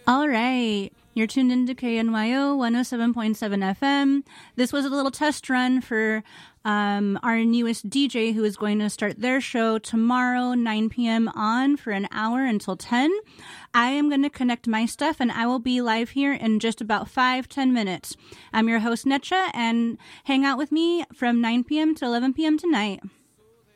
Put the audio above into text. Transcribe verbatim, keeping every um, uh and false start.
All right. You're tuned into K N Y O one oh seven point seven F M. This was a little test run for um, our newest D J who is going to start their show tomorrow, nine p.m. on for an hour until ten. I am going to connect my stuff and I will be live here in just about five, ten minutes. I'm your host, Netcha, and hang out with me from nine p.m. to eleven p.m. tonight.